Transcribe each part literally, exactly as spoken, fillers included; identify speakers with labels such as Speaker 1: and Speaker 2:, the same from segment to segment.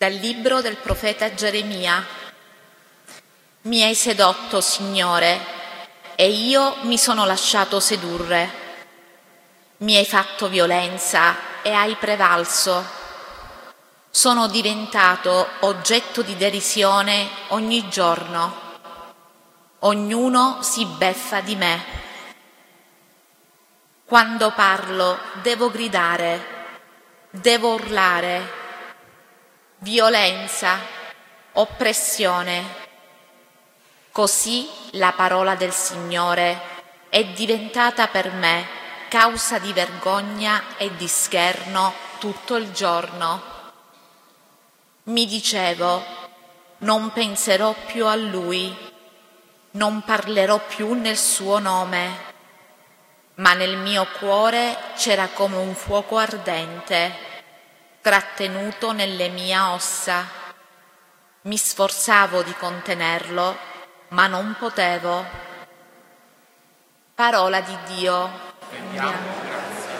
Speaker 1: Dal libro del profeta Geremia. Mi hai sedotto, Signore, e io mi sono lasciato sedurre. Mi hai fatto violenza e hai prevalso. Sono diventato oggetto di derisione ogni giorno. Ognuno si beffa di me. Quando parlo devo gridare, devo urlare. Violenza, oppressione. Così la parola del Signore è diventata per me causa di vergogna e di scherno tutto il giorno. Mi dicevo, non penserò più a Lui, non parlerò più nel suo nome, ma nel mio cuore c'era come un fuoco ardente, trattenuto nelle mie ossa. Mi sforzavo di contenerlo, ma non potevo. Parola di Dio. Rendiamo grazie.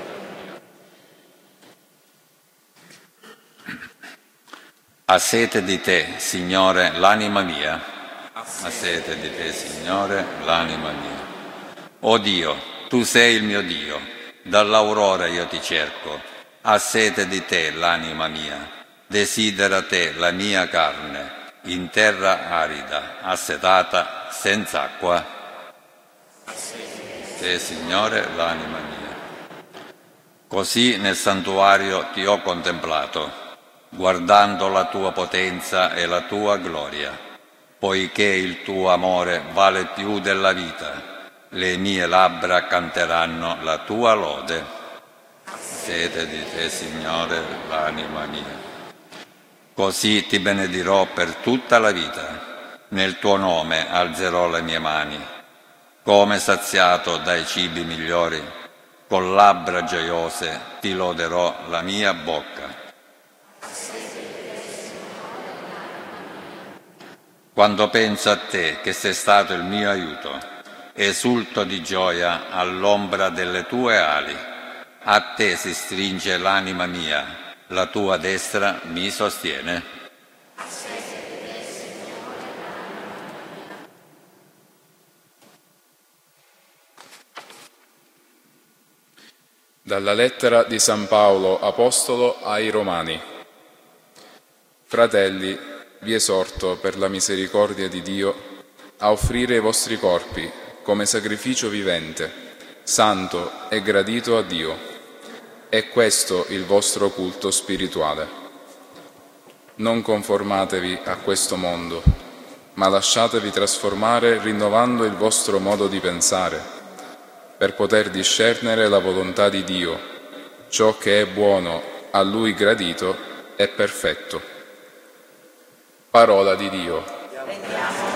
Speaker 2: Ha sete di te, Signore, l'anima mia. Ha sete di te, Signore, l'anima mia. O Dio, tu sei il mio Dio, dall'aurora io ti cerco. Ha sete di te l'anima mia, desidera te la mia carne, in terra arida, assetata, senza acqua. Te, Signore, l'anima mia. Così nel santuario ti ho contemplato, guardando la tua potenza e la tua gloria, poiché il tuo amore vale più della vita, le mie labbra canteranno la tua lode. Sete di te, Signore, l'anima mia. Così ti benedirò per tutta la vita, nel tuo nome alzerò le mie mani. Come saziato dai cibi migliori, con labbra gioiose ti loderò la mia bocca. Quando penso a te, che sei stato il mio aiuto, esulto di gioia all'ombra delle tue ali. A te si stringe l'anima mia, la tua destra mi sostiene.
Speaker 3: Dalla lettera di San Paolo, Apostolo ai Romani. Fratelli, vi esorto per la misericordia di Dio a offrire i vostri corpi come sacrificio vivente, santo e gradito a Dio. È questo il vostro culto spirituale. Non conformatevi a questo mondo, ma lasciatevi trasformare rinnovando il vostro modo di pensare, per poter discernere la volontà di Dio, ciò che è buono, a Lui gradito e perfetto. Parola di Dio.
Speaker 1: Rendiamo